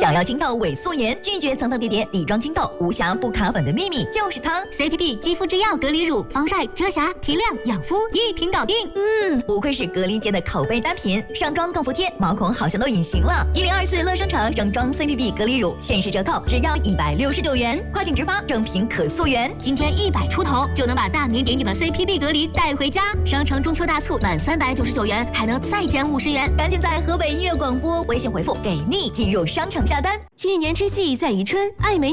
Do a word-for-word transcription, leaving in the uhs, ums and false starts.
想要清透伪素颜，拒绝层层叠叠底妆清透，无瑕不卡粉的秘密就是它 ！C P B 肌肤之钥隔离乳，防晒、遮瑕、提亮、养肤，一瓶搞定。 嗯，不愧是格林洁的口碑单品，上妆更服帖，毛孔好像都隐形了。一零二四乐商城整装 C P B 隔离乳限时折扣，只要一百六十九元，跨境直发，正品可溯源。 今天一百出头就能把大明给你的 C P B 隔离带回家。商城中秋大促满三百九十九元还能再减五十元， 赶紧在河北音乐广播微信回复给力进入商城下单。 一年之计在于春，爱美。